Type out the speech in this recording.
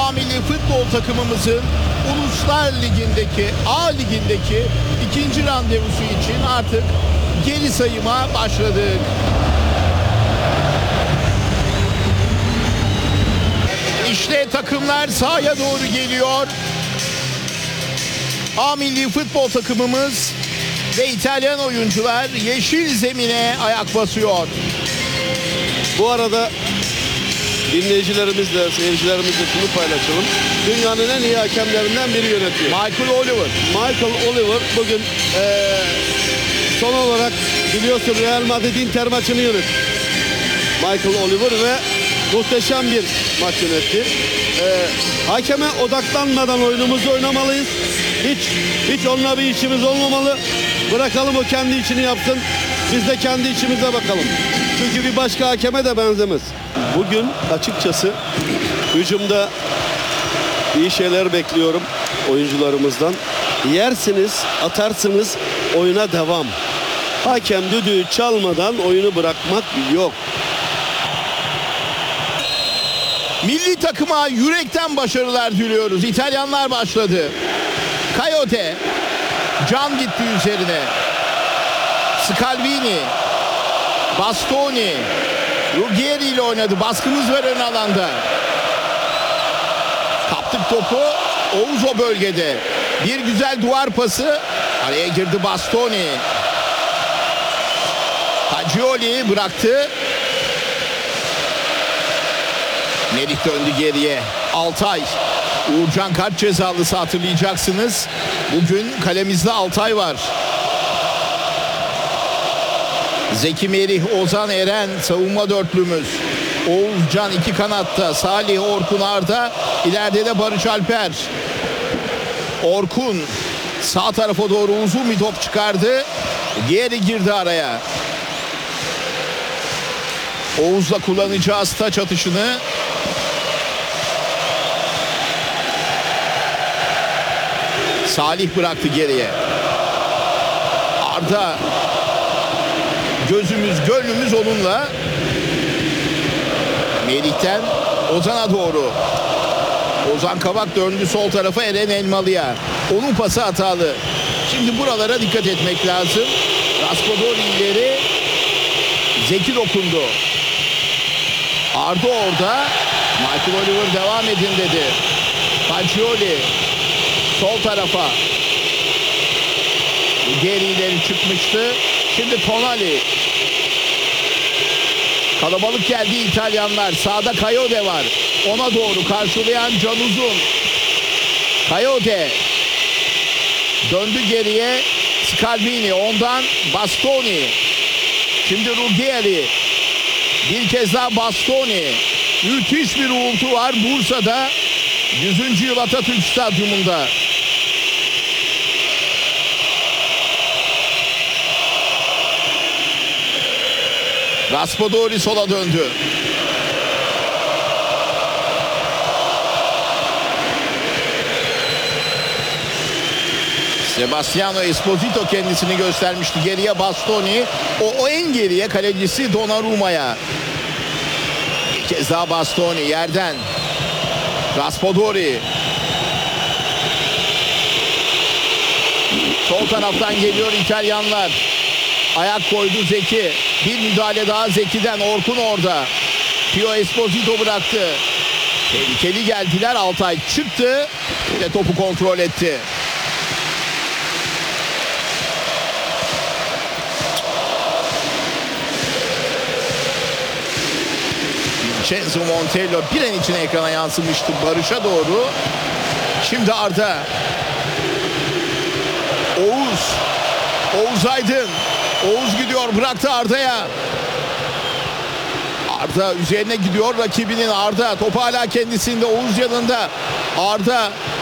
A milli futbol takımımızın Uluslar Ligi'ndeki, A Ligi'ndeki ikinci randevusu için artık geri sayıma başladık. İşte takımlar sahaya doğru geliyor. A milli futbol takımımız ve İtalyan oyuncular yeşil zemine ayak basıyor. Bu arada dinleyicilerimizle, seyircilerimizle şunu paylaşalım. Dünyanın en iyi hakemlerinden biri yönetiyor. Michael Oliver. Michael Oliver bugün son olarak biliyorsun Real Madrid Inter maçını yönetti. Michael Oliver ve muhteşem bir maç yönetti. Hakeme odaklanmadan oyunumuzu oynamalıyız. Hiç onunla bir işimiz olmamalı. Bırakalım o kendi işini yapsın. Biz de kendi işimize bakalım. Çünkü bir başka hakeme de benzemez. Bugün açıkçası hücumda iyi şeyler bekliyorum oyuncularımızdan. Yersiniz, atarsınız, oyuna devam. Hakem düdüğü çalmadan oyunu bırakmak yok. Milli takıma yürekten başarılar diliyoruz. İtalyanlar başladı. Coyote. Can gitti üzerine. Scalvini. Bastoni. Ruggieri ile oynadı. Baskımız var ön alanda. Kaptık topu. Oğuz o bölgede. Bir güzel duvar pası. Araya girdi Bastoni. Fagioli bıraktı. Merih döndü geriye. Altay. Uğurcan kart cezalısı hatırlayacaksınız. Bugün kalemizde Altay var. Zeki Merih, Ozan Eren savunma dörtlümüz. Oğuzcan iki kanatta. Salih, Orkun, Arda. İleride de Barış Alper. Orkun sağ tarafa doğru uzun bir top çıkardı. Diğeri girdi araya. Oğuz'la kullanacağız taç atışını. Salih bıraktı geriye. Arda. Gözümüz, gönlümüz onunla. Melih'ten Ozan'a doğru. Ozan Kabak döndü sol tarafa Eren Elmalı'ya. Onun pası hatalı. Şimdi buralara dikkat etmek lazım. Raspadori ileri. Zeki dokundu. Arda orada. Michael Oliver devam edin dedi. Fagioli sol tarafa. Geri ileri çıkmıştı. Şimdi Tonali. Kalabalık geldi İtalyanlar. Sağda Coyote var. Ona doğru karşılayan Can Uzun. Coyote. Döndü geriye. Scalvini. Ondan Bastoni. Şimdi Ruggieri. Bir kez daha Bastoni. Müthiş bir uğultu var Bursa'da. 100. yıl Atatürk Stadyumunda. Raspadori sola döndü. Sebastiano Esposito kendisini göstermişti. Geriye Bastoni. O en geriye kalecisi Donnarumma'ya. Bir kez daha Bastoni yerden. Raspadori. Sol taraftan geliyor İtalyanlar. Ayak koydu Zeki. Bir müdahale daha Zeki'den. Orkun orada. Pio Esposito bıraktı. Tehlikeli geldiler. Altay çıktı ve topu kontrol etti. Vincenzo Montello bir an için ekrana yansımıştı Barış'a doğru. Şimdi Arda. Oğuz Aydın. Oğuz gidiyor, bıraktı Arda'ya. Arda üzerine gidiyor rakibinin. Arda topu hala kendisinde, Oğuz yanında. Arda